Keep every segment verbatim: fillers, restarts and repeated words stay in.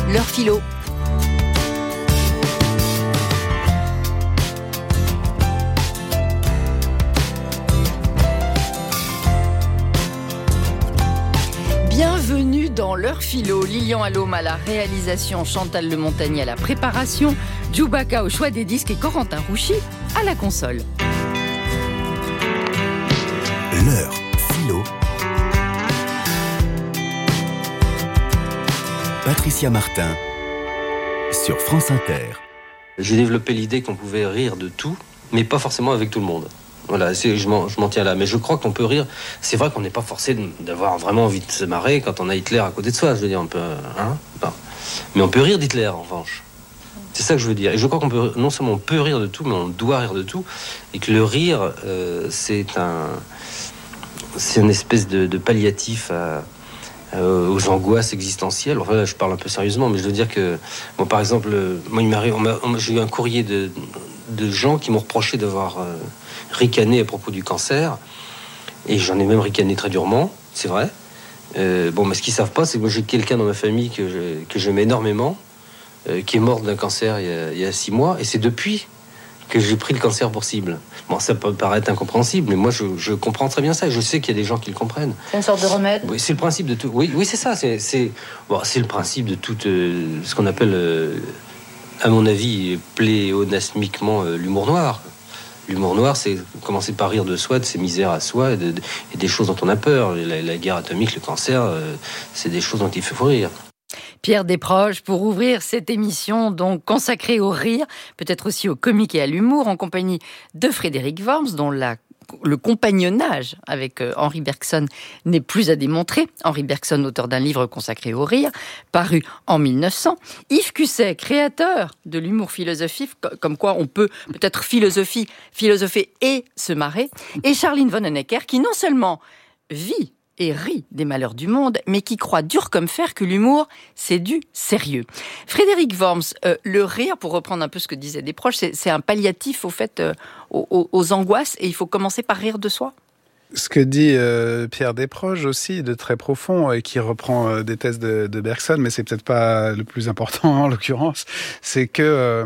L'heure philo. Bienvenue dans l'heure philo. Lilian Allôme à la réalisation, Chantal Le Montagnier à la préparation, Djoubaka au choix des disques et Corentin Rouchy à la console. L'heure philo. Patricia Martin sur France Inter. J'ai développé l'idée qu'on pouvait rire de tout, mais pas forcément avec tout le monde. Voilà, c'est, je, m'en, je m'en tiens là. Mais je crois qu'on peut rire. C'est vrai qu'on n'est pas forcé d'avoir vraiment envie de se marrer quand on a Hitler à côté de soi. Je veux dire, on peut, hein, non. Mais on peut rire d'Hitler, en revanche. C'est ça que je veux dire. Et je crois qu'on peut, non seulement on peut rire de tout, mais on doit rire de tout. Et que le rire, euh, c'est un, c'est une espèce de, de palliatif à, euh, aux angoisses existentielles. Enfin, là, je parle un peu sérieusement, mais je veux dire que, bon, par exemple, moi, il m'arrive, on m'a, on, j'ai eu un courrier de, de gens qui m'ont reproché d'avoir euh, ricané à propos du cancer, et j'en ai même ricané très durement, c'est vrai. Euh, bon, mais ce qu'ils savent pas, c'est que moi, j'ai quelqu'un dans ma famille que, je, que j'aime énormément, euh, qui est mort d'un cancer il y, a, il y a six mois, et c'est depuis que j'ai pris le cancer pour cible. Bon, ça peut paraître incompréhensible, mais moi, je, je comprends très bien ça, et je sais qu'il y a des gens qui le comprennent. C'est une sorte de remède. Oui, c'est le principe de tout. Oui, oui, c'est ça. C'est, c'est, bon, c'est le principe de tout euh, ce qu'on appelle, euh, à mon avis, pléonasmiquement euh, l'humour noir. L'humour noir, c'est commencer par rire de soi, de ses misères à soi, et, de, de, et des choses dont on a peur. La, la guerre atomique, le cancer, euh, c'est des choses dont il faut rire. Pierre Desproges pour ouvrir cette émission donc consacrée au rire, peut-être aussi au comique et à l'humour, en compagnie de Frédéric Worms, dont la le compagnonnage avec Henri Bergson n'est plus à démontrer. Henri Bergson, auteur d'un livre consacré au rire, paru en mille neuf cents. Yves Cusset, créateur de l'humour philosophique, comme quoi on peut peut-être philosophie, philosopher et se marrer. Et Charline Vonnenecker, qui non seulement vit et rit des malheurs du monde, mais qui croit dur comme fer que l'humour, c'est du sérieux. Frédéric Worms, euh, le rire, pour reprendre un peu ce que disaient des proches, c'est, c'est un palliatif au fait, euh, aux, aux angoisses, et il faut commencer par rire de soi. Ce que dit euh, Pierre Desproges aussi, de très profond, et qui reprend euh, des thèses de, de Bergson, mais c'est peut-être pas le plus important en l'occurrence, c'est que euh,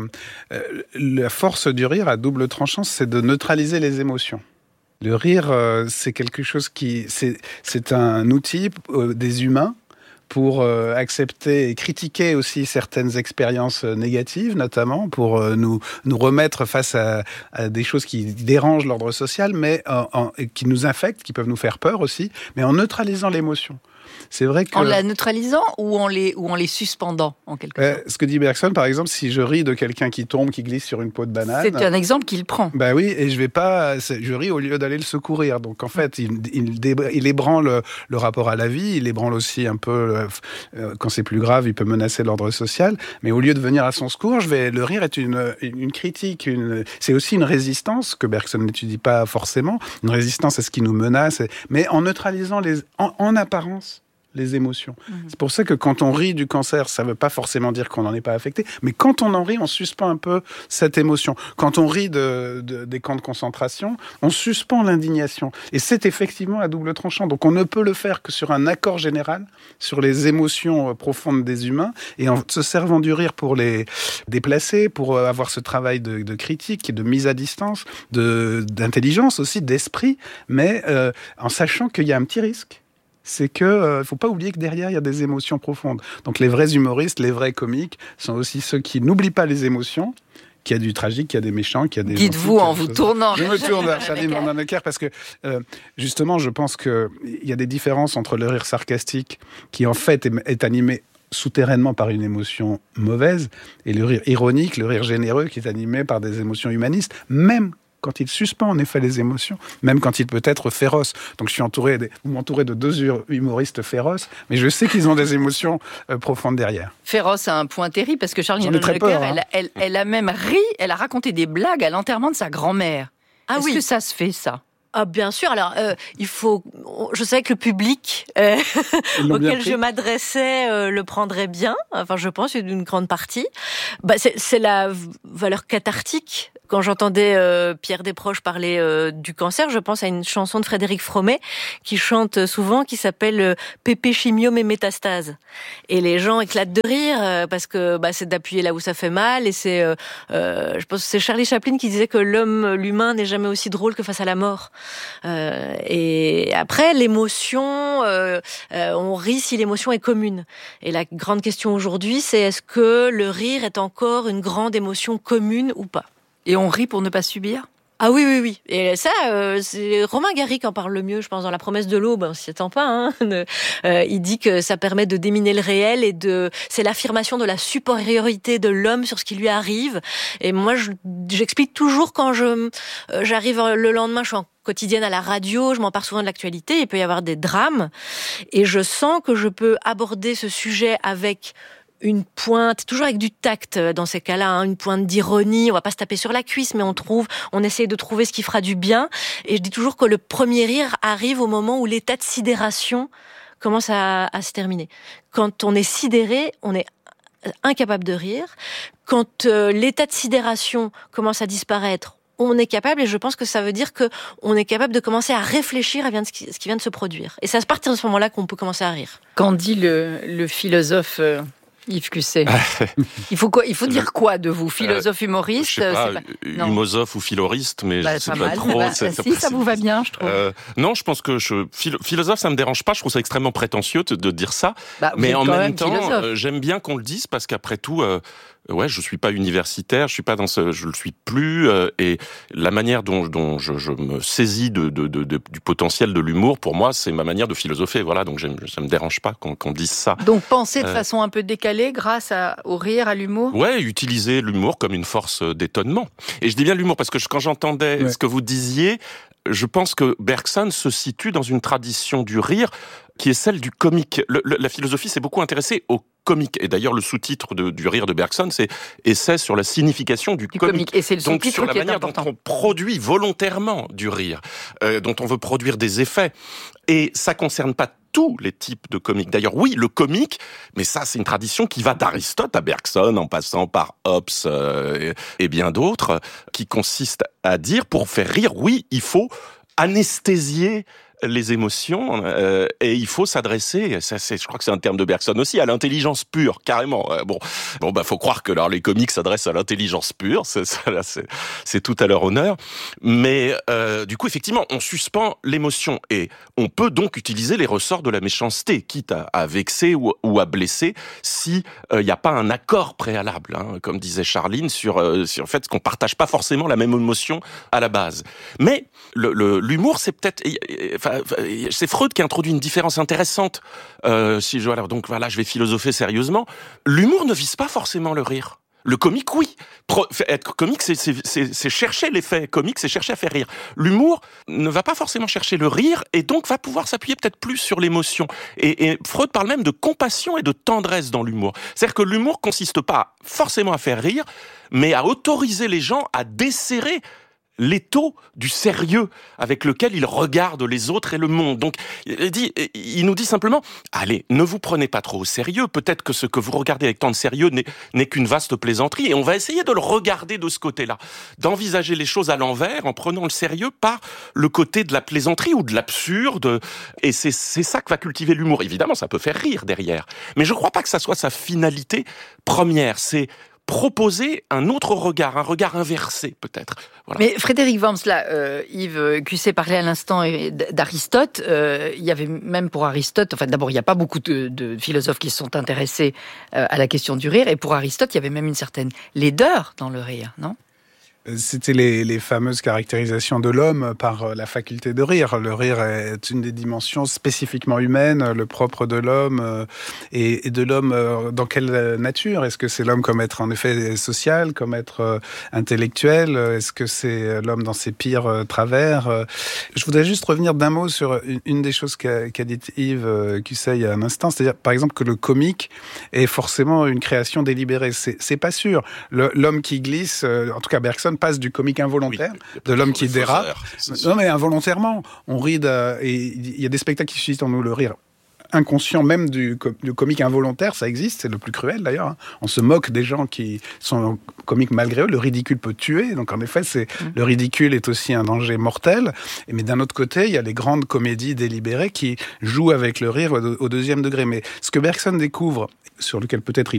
la force du rire à double tranchant, c'est de neutraliser les émotions. Le rire, euh, c'est quelque chose qui... C'est, c'est un outil euh, des humains pour euh, accepter et critiquer aussi certaines expériences négatives, notamment pour euh, nous, nous remettre face à, à des choses qui dérangent l'ordre social, mais en, en, qui nous infectent, qui peuvent nous faire peur aussi, mais en neutralisant l'émotion. C'est vrai que... En la neutralisant ou en les, ou en les suspendant, en quelque euh, sorte. Ce que dit Bergson, par exemple, si je ris de quelqu'un qui tombe, qui glisse sur une peau de banane... C'est un exemple qu'il prend. Ben oui, et je vais pas... Je ris au lieu d'aller le secourir. Donc en fait, il, il, il ébranle le, le rapport à la vie, il ébranle aussi un peu... Euh, quand c'est plus grave, il peut menacer l'ordre social. Mais au lieu de venir à son secours, je vais, le rire est une, une critique. Une, c'est aussi une résistance, que Bergson n'étudie pas forcément, une résistance à ce qui nous menace, mais en neutralisant les... en, en apparence... les émotions. Mmh. C'est pour ça que quand on rit du cancer, ça ne veut pas forcément dire qu'on n'en est pas affecté, mais quand on en rit, on suspend un peu cette émotion. Quand on rit de, de, des camps de concentration, on suspend l'indignation. Et c'est effectivement à double tranchant. Donc on ne peut le faire que sur un accord général, sur les émotions profondes des humains, et en se servant du rire pour les déplacer, pour avoir ce travail de, de critique, de mise à distance, de, d'intelligence aussi, d'esprit, mais euh, en sachant qu'il y a un petit risque. C'est que euh, faut pas oublier que derrière il y a des émotions profondes. Donc les vrais humoristes, les vrais comiques sont aussi ceux qui n'oublient pas les émotions, qu'il y a du tragique, qu'il y a des méchants, qu'il y a des... Dites-vous en vous tournant. Je me tourne vers Charline Vonnenecker parce que euh, justement je pense que il y a des différences entre le rire sarcastique qui en fait est, est animé souterrainement par une émotion mauvaise et le rire ironique, le rire généreux qui est animé par des émotions humanistes, même quand il suspend en effet les émotions, même quand il peut être féroce. Donc je suis entouré, des, vous m'entourez de deux humoristes féroces, mais je sais qu'ils ont des émotions euh, profondes derrière. Féroce a un point terrible, parce que Charline Vonnenecker, hein. elle, elle, elle a même ri, elle a raconté des blagues à l'enterrement de sa grand-mère. Ah Est-ce oui. que ça se fait, ça ? Ah bien sûr. Alors euh, il faut. Je savais que le public euh, auquel je m'adressais euh, le prendrait bien. Enfin, je pense d'une grande partie. Bah c'est, c'est la valeur cathartique quand j'entendais euh, Pierre Desproges parler euh, du cancer, je pense à une chanson de Frédéric Fromet qui chante souvent, qui s'appelle euh, « Pépé chimio mes métastases ». Et les gens éclatent de rire euh, parce que bah, c'est d'appuyer là où ça fait mal. Et c'est, euh, euh, je pense que c'est Charlie Chaplin qui disait que l'homme, l'humain n'est jamais aussi drôle que face à la mort. Euh, et après, l'émotion, euh, euh, on rit si l'émotion est commune. Et la grande question aujourd'hui, c'est est-ce que le rire est encore une grande émotion commune ou pas ? Et on rit pour ne pas subir ? Ah oui, oui, oui. Et ça, euh, c'est Romain Gary qui en parle le mieux, je pense, dans La promesse de l'aube. On s'y attend pas. Hein. Euh, il dit que ça permet de déminer le réel et de, c'est l'affirmation de la supériorité de l'homme sur ce qui lui arrive. Et moi, je, j'explique toujours quand je, euh, j'arrive le lendemain, je suis en quotidienne à la radio, je m'empare souvent de l'actualité, il peut y avoir des drames. Et je sens que je peux aborder ce sujet avec une pointe, toujours avec du tact dans ces cas-là, hein, une pointe d'ironie. On va pas se taper sur la cuisse, mais on trouve, on essaie de trouver ce qui fera du bien. Et je dis toujours que le premier rire arrive au moment où l'état de sidération commence à, à se terminer. Quand on est sidéré, on est incapable de rire. Quand euh, l'état de sidération commence à disparaître, on est capable, et je pense que ça veut dire que on est capable de commencer à réfléchir à ce qui, ce qui vient de se produire. Et c'est à partir de ce moment-là qu'on peut commencer à rire. Qu'en dit le, le philosophe euh... Yves Cusset. Il faut quoi ? Il faut dire quoi de vous ? Philosophe, humoriste ? Je sais pas, c'est pas... humosophe ou philoriste, mais bah, je sais pas, pas mal. trop. Bah, c'est, bah, c'est, si, c'est, ça vous va bien, je trouve. Euh, non, je pense que je, philo, philosophe, ça me dérange pas. Je trouve ça extrêmement prétentieux de, de dire ça. Bah, mais en même, même temps, euh, j'aime bien qu'on le dise parce qu'après tout, euh, ouais, je suis pas universitaire, je suis pas dans ce, je le suis plus, euh, et la manière dont, dont je, je me saisis de, de, de, de, du potentiel de l'humour, pour moi, c'est ma manière de philosopher. Voilà, donc j'aime, ça me dérange pas qu'on, qu'on dise ça. Donc penser de euh, façon un peu décalée grâce à, au rire, à l'humour. Ouais, utiliser l'humour comme une force d'étonnement. Et je dis bien l'humour parce que je, quand j'entendais ouais. ce que vous disiez, je pense que Bergson se situe dans une tradition du rire qui est celle du comique. Le, le, la philosophie s'est beaucoup intéressée au comique. Et d'ailleurs, le sous-titre de, du rire de Bergson, c'est « Essai sur la signification du, du comique ». comique. Et c'est le Donc sur la qui manière est important. dont on produit volontairement du rire, euh, dont on veut produire des effets. Et ça concerne pas tous les types de comiques. D'ailleurs, oui, le comique, mais ça, c'est une tradition qui va d'Aristote à Bergson, en passant par Hobbes euh, et, et bien d'autres, qui consiste à dire, pour faire rire, oui, il faut anesthésier les émotions euh, et il faut s'adresser, ça, c'est, je crois que c'est un terme de Bergson aussi, à l'intelligence pure, carrément. Euh, bon, bon, bah faut croire que alors, les comiques s'adressent à l'intelligence pure, c'est, ça, là, c'est, c'est tout à leur honneur. Mais euh, du coup, effectivement, on suspend l'émotion et on peut donc utiliser les ressorts de la méchanceté, quitte à, à vexer ou, ou à blesser, si il euh, n'y a pas un accord préalable, hein, comme disait Charline, sur euh, sur le fait qu'on partage pas forcément la même émotion à la base. Mais le, le, l'humour, c'est peut-être, enfin, c'est Freud qui a introduit une différence intéressante. Euh, si je, voilà, donc voilà, je vais philosopher sérieusement. L'humour ne vise pas forcément le rire. Le comique, oui. Pro, être comique, c'est, c'est, c'est, c'est chercher l'effet comique, c'est chercher à faire rire. L'humour ne va pas forcément chercher le rire et donc va pouvoir s'appuyer peut-être plus sur l'émotion. Et, et Freud parle même de compassion et de tendresse dans l'humour. C'est-à-dire que l'humour consiste pas forcément à faire rire, mais à autoriser les gens à desserrer l'étau du sérieux avec lequel il regarde les autres et le monde. Donc, il, dit, il nous dit simplement, allez, ne vous prenez pas trop au sérieux, peut-être que ce que vous regardez avec tant de sérieux n'est, n'est qu'une vaste plaisanterie, et on va essayer de le regarder de ce côté-là, d'envisager les choses à l'envers en prenant le sérieux par le côté de la plaisanterie ou de l'absurde, et c'est, c'est ça que va cultiver l'humour. Évidemment, ça peut faire rire derrière, mais je ne crois pas que ça soit sa finalité première, c'est proposer un autre regard, un regard inversé peut-être. Voilà. Mais Frédéric Worms, là, euh, Yves Cusset parlait à l'instant d'Aristote. Euh, il y avait même pour Aristote, enfin d'abord il n'y a pas beaucoup de, de philosophes qui se sont intéressés euh, à la question du rire, et pour Aristote il y avait même une certaine laideur dans le rire, non ? C'était les, les fameuses caractérisations de l'homme par la faculté de rire. Le rire est une des dimensions spécifiquement humaines, le propre de l'homme, et, et de l'homme dans quelle nature ? Est-ce que c'est l'homme comme être en effet social, comme être intellectuel ? Est-ce que c'est l'homme dans ses pires travers ? Je voudrais juste revenir d'un mot sur une, une des choses qu'a, qu'a dit Yves Cusset il y a un instant, c'est-à-dire par exemple que le comique est forcément une création délibérée. C'est, c'est pas sûr. Le, l'homme qui glisse, en tout cas Bergson, passe du comique involontaire, oui, de l'homme qui dérape. Non, mais involontairement. On rit de, et il y a des spectacles qui suscitent en nous le rire inconscient même du, du comique involontaire, ça existe, c'est le plus cruel d'ailleurs. Hein. On se moque des gens qui sont comiques malgré eux. Le ridicule peut tuer, donc en effet, c'est, mmh. le ridicule est aussi un danger mortel. Mais d'un autre côté, il y a les grandes comédies délibérées qui jouent avec le rire au, au deuxième degré. Mais ce que Bergson découvre, sur lequel peut-être il